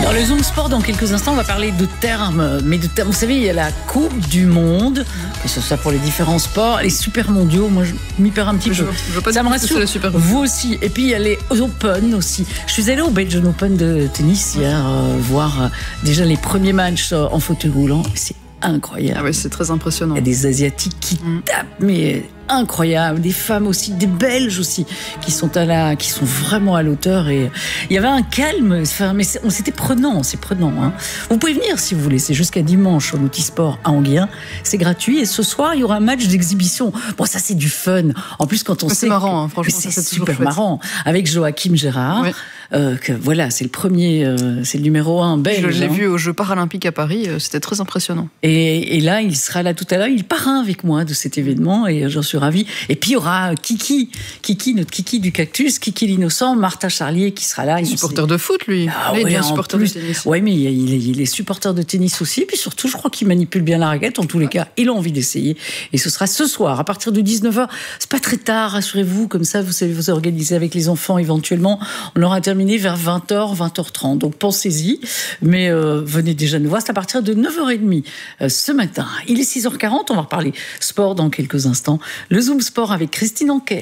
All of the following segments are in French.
Dans le Zoom Sport, dans quelques instants, on va parler de termes. Mais de termes, vous savez, il y a la Coupe du Monde, que ce soit pour les différents sports, les super mondiaux. Moi, je m'y perds un petit peu. Je veux pas ça me rassure. rassure. Vous aussi. Et puis, il y a les Open aussi. Je suis allée au Belgian Open de tennis hier, voir déjà les premiers matchs en fauteuil roulant. C'est incroyable. Ah ouais, c'est très impressionnant. Il y a des Asiatiques qui tapent, mais incroyable. Des femmes aussi, des Belges aussi, qui sont vraiment à l'auteur. Et il y avait un calme, mais c'était prenant, c'est prenant. Hein. Vous pouvez venir si vous voulez, c'est jusqu'à dimanche au Multisport à Anguien. C'est gratuit et ce soir, il y aura un match d'exhibition. Bon, ça, c'est du fun. En plus, quand on sait. C'est marrant, hein, franchement. C'est super marrant. Avec Joachim Gérard. Oui. Voilà, c'est le premier, c'est le numéro 1 belge. Je l'ai vu aux Jeux Paralympiques à Paris, c'était très impressionnant. Et là, il sera là tout à l'heure. Il parrain avec moi de cet événement et j'en suis ravie. Et puis, il y aura Kiki, notre Kiki du Cactus, Kiki l'innocent, Martha Charlier qui sera là. Supporter de foot, lui. Oui, il est supporter de tennis. Oui, mais il est supporter de tennis aussi. Puis surtout, je crois qu'il manipule bien la raquette. En tous les cas, il a envie d'essayer. Et ce sera ce soir, à partir de 19h. C'est pas très tard, rassurez-vous. Comme ça, vous savez vous organiser avec les enfants éventuellement. On aura terminé vers 20h, 20h30. Donc, pensez-y. Mais venez déjà nous voir. C'est à partir de 9h30 ce matin. Il est 6h40. On va reparler sport dans quelques instants. Le Zoom Sport avec Christine Anquet.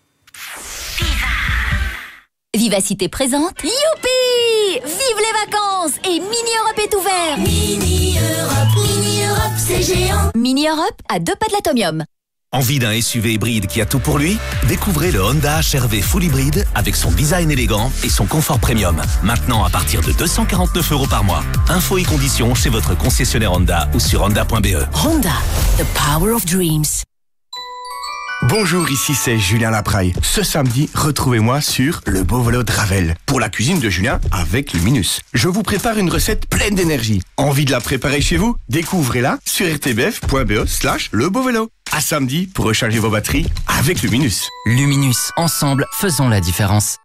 Vivacité présente. Youpi! Vive les vacances! Et Mini Europe est ouvert! Mini Europe, c'est géant! Mini Europe à 2 pas de l'Atomium. Envie d'un SUV hybride qui a tout pour lui? Découvrez le Honda HR-V Full Hybride avec son design élégant et son confort premium. Maintenant à partir de 249 € par mois. Infos et conditions chez votre concessionnaire Honda ou sur honda.be. Honda, the power of dreams. Bonjour, ici c'est Julien Lapraille. Ce samedi, retrouvez-moi sur Le Beau Vélo de Ravel pour la cuisine de Julien avec Luminus. Je vous prépare une recette pleine d'énergie. Envie de la préparer chez vous? Découvrez-la sur rtbf.be/lebeauvélo. À samedi pour recharger vos batteries avec Luminus. Luminus, ensemble, faisons la différence.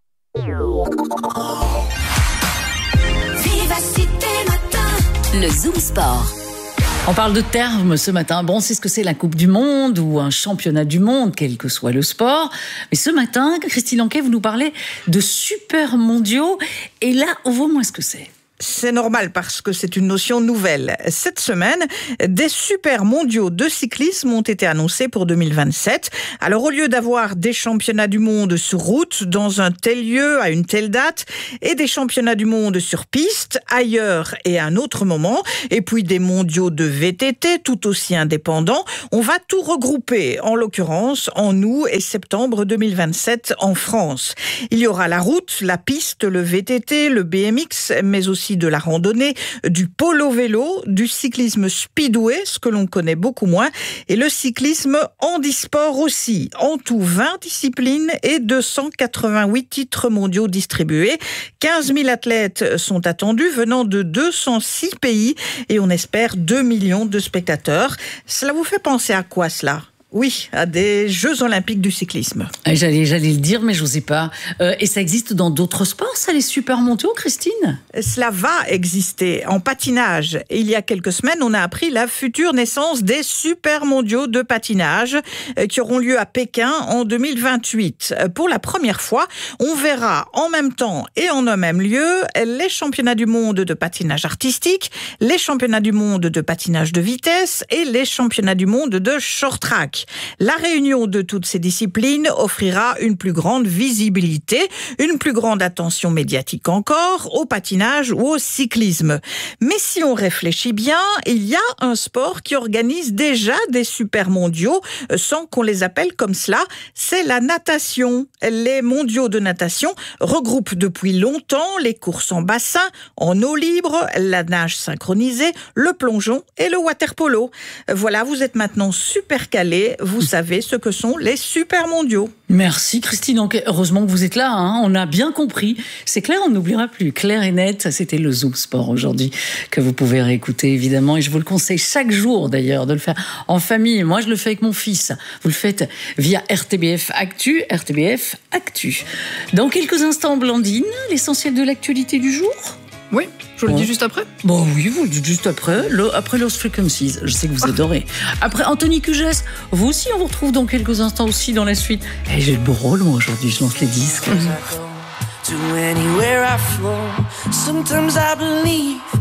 Vivacité matin. Le Zoom Sport. On parle de termes ce matin. Bon, c'est ce que c'est la Coupe du Monde ou un championnat du monde, quel que soit le sport. Mais ce matin, Christine Anquet, vous nous parlez de super mondiaux. Et là, ouvrez-moi ce que c'est. C'est normal parce que c'est une notion nouvelle. Cette semaine, des super mondiaux de cyclisme ont été annoncés pour 2027. Alors au lieu d'avoir des championnats du monde sur route dans un tel lieu à une telle date et des championnats du monde sur piste ailleurs et à un autre moment et puis des mondiaux de VTT tout aussi indépendants, on va tout regrouper, en l'occurrence en août et septembre 2027 en France. Il y aura la route, la piste, le VTT, le BMX, mais aussi de la randonnée, du polo-vélo, du cyclisme speedway, ce que l'on connaît beaucoup moins, et le cyclisme handisport aussi. En tout, 20 disciplines et 288 titres mondiaux distribués. 15 000 athlètes sont attendus venant de 206 pays et on espère 2 millions de spectateurs. Cela vous fait penser à quoi cela ? Oui, à des Jeux Olympiques du cyclisme. J'allais le dire, mais je n'osais pas. Et ça existe dans d'autres sports, ça, les super mondiaux, Christine ? Cela va exister en patinage. Et il y a quelques semaines, on a appris la future naissance des super mondiaux de patinage qui auront lieu à Pékin en 2028. Pour la première fois, on verra en même temps et en un même lieu les championnats du monde de patinage artistique, les championnats du monde de patinage de vitesse et les championnats du monde de short track. La réunion de toutes ces disciplines offrira une plus grande visibilité, une plus grande attention médiatique encore au patinage ou au cyclisme. Mais si on réfléchit bien, il y a un sport qui organise déjà des super mondiaux sans qu'on les appelle comme cela, c'est la natation. Les mondiaux de natation regroupent depuis longtemps les courses en bassin, en eau libre, la nage synchronisée, le plongeon et le water-polo. Voilà, vous êtes maintenant super calés. Vous savez ce que sont les super mondiaux. Merci Christine Anquet. Heureusement que vous êtes là, hein. On a bien compris. C'est clair, on n'oubliera plus. Clair et net, ça c'était le Zoom Sport aujourd'hui que vous pouvez réécouter évidemment. Et je vous le conseille chaque jour d'ailleurs de le faire en famille. Moi je le fais avec mon fils. Vous le faites via RTBF Actu. RTBF Actu. Dans quelques instants, Blandine, l'essentiel de l'actualité du jour. Oui, je vous le dis juste après. Bon oui, vous le dites juste après. Après Lost Frequencies, je sais que vous adorez. Après Anthony Cugès, vous aussi, on vous retrouve dans quelques instants aussi dans la suite. J'ai le beau rôle moi aujourd'hui, je lance les disques. to anywhere I flow. Sometimes I believe